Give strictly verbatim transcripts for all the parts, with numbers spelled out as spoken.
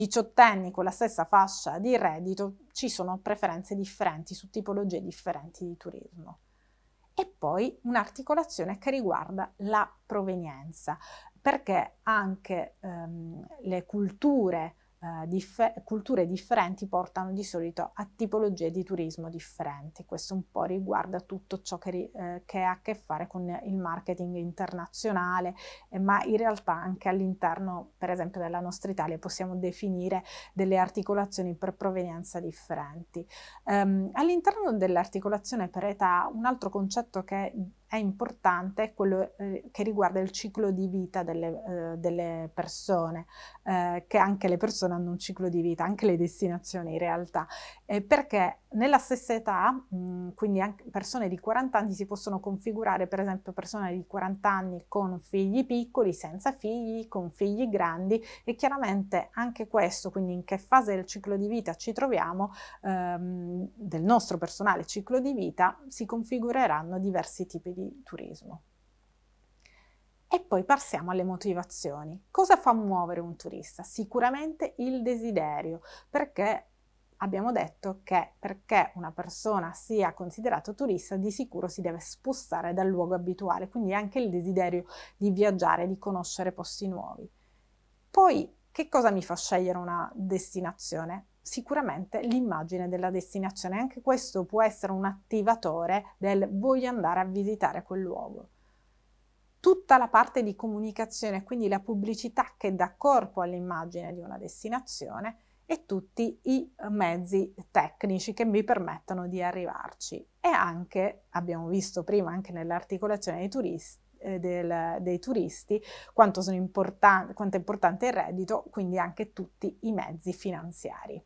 diciottenni con la stessa fascia di reddito ci sono preferenze differenti su tipologie differenti di turismo. E poi un'articolazione che riguarda la provenienza, perché anche ehm, le culture, eh, differ- culture differenti portano di solito a tipologie di turismo differenti. Questo un po' riguarda tutto ciò che, ri- eh, che ha a che fare con il marketing internazionale, eh, ma in realtà anche all'interno, per esempio, della nostra Italia possiamo definire delle articolazioni per provenienza differenti. Um, all'interno dell'articolazione per età, un altro concetto che è importante è quello eh, che riguarda il ciclo di vita delle, eh, delle persone, eh, che anche le persone hanno un ciclo di vita, anche le destinazioni in realtà, eh, perché nella stessa età, mh, quindi anche persone di quaranta anni si possono configurare, per esempio persone di quaranta anni con figli piccoli, senza figli, con figli grandi, e chiaramente anche questo, quindi in che fase del ciclo di vita ci troviamo, ehm, del nostro personale ciclo di vita, si configureranno diversi tipi di turismo. E poi passiamo alle motivazioni. Cosa fa muovere un turista? Sicuramente il desiderio, perché abbiamo detto che perché una persona sia considerata turista di sicuro si deve spostare dal luogo abituale, quindi anche il desiderio di viaggiare, di conoscere posti nuovi. Poi, che cosa mi fa scegliere una destinazione? Sicuramente l'immagine della destinazione, anche questo può essere un attivatore del voglio andare a visitare quel luogo. Tutta la parte di comunicazione, quindi la pubblicità che dà corpo all'immagine di una destinazione, e tutti i mezzi tecnici che mi permettono di arrivarci. E anche, abbiamo visto prima anche nell'articolazione dei turisti, eh, del, dei turisti, quanto, sono importan- quanto è importante il reddito, quindi anche tutti i mezzi finanziari.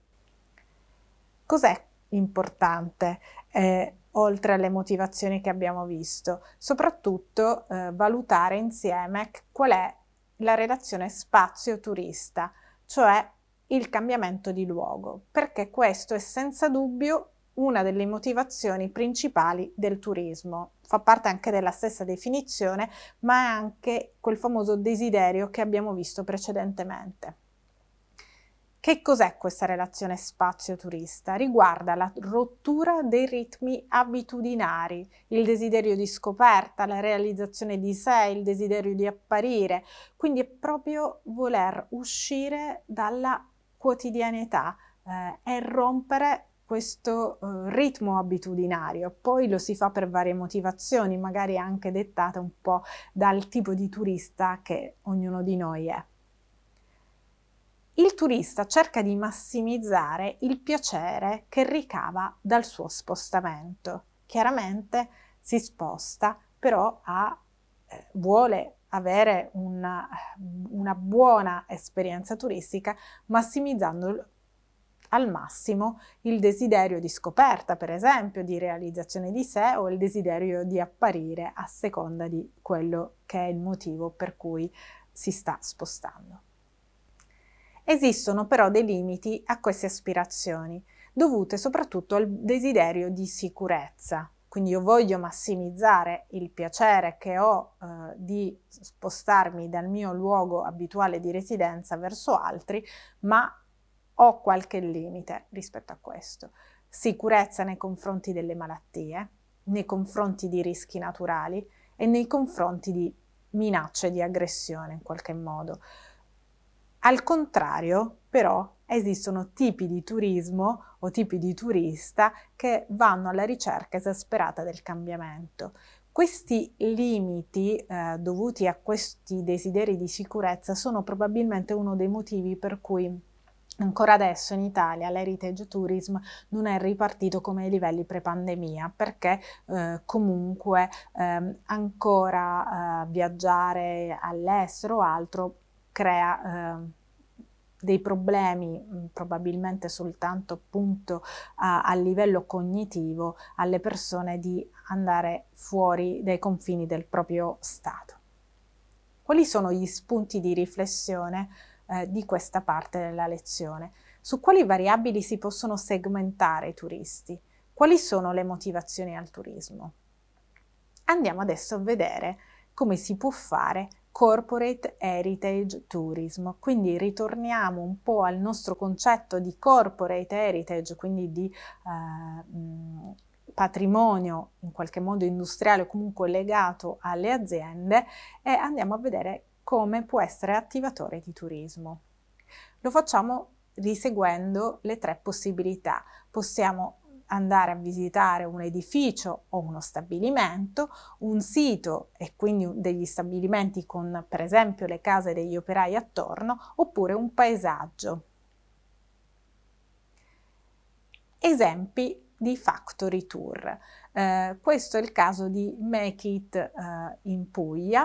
Cos'è importante, eh, oltre alle motivazioni che abbiamo visto? Soprattutto eh, valutare insieme qual è la relazione spazio-turista, cioè il cambiamento di luogo, perché questo è senza dubbio una delle motivazioni principali del turismo. Fa parte anche della stessa definizione, ma è anche quel famoso desiderio che abbiamo visto precedentemente. Che cos'è questa relazione spazio-turista? Riguarda la rottura dei ritmi abitudinari, il desiderio di scoperta, la realizzazione di sé, il desiderio di apparire, quindi è proprio voler uscire dalla quotidianità eh, e rompere questo eh, ritmo abitudinario. Poi lo si fa per varie motivazioni, magari anche dettate un po' dal tipo di turista che ognuno di noi è. Il turista cerca di massimizzare il piacere che ricava dal suo spostamento. Chiaramente si sposta, però ha, eh, vuole avere una, una buona esperienza turistica, massimizzando al massimo il desiderio di scoperta, per esempio, di realizzazione di sé, o il desiderio di apparire, a seconda di quello che è il motivo per cui si sta spostando. Esistono però dei limiti a queste aspirazioni, dovute soprattutto al desiderio di sicurezza. Quindi io voglio massimizzare il piacere che ho eh, di spostarmi dal mio luogo abituale di residenza verso altri, ma ho qualche limite rispetto a questo. Sicurezza nei confronti delle malattie, nei confronti di rischi naturali e nei confronti di minacce di aggressione in qualche modo. Al contrario, però, esistono tipi di turismo o tipi di turista che vanno alla ricerca esasperata del cambiamento. Questi limiti eh, dovuti a questi desideri di sicurezza sono probabilmente uno dei motivi per cui ancora adesso in Italia l'heritage tourism non è ripartito come ai livelli pre-pandemia, perché eh, comunque eh, ancora eh, viaggiare all'estero o altro crea eh, dei problemi, mh, probabilmente soltanto appunto a, a livello cognitivo, alle persone di andare fuori dai confini del proprio stato. Quali sono gli spunti di riflessione eh, di questa parte della lezione? Su quali variabili si possono segmentare i turisti? Quali sono le motivazioni al turismo? Andiamo adesso a vedere come si può fare Corporate Heritage Tourism. Quindi ritorniamo un po' al nostro concetto di corporate heritage, quindi di eh, mh, patrimonio in qualche modo industriale o comunque legato alle aziende, e andiamo a vedere come può essere attivatore di turismo. Lo facciamo riseguendo le tre possibilità. Possiamo andare a visitare un edificio o uno stabilimento, un sito e quindi degli stabilimenti con per esempio le case degli operai attorno, oppure un paesaggio. Esempi di factory tour. Eh, questo è il caso di Make It eh, in Puglia,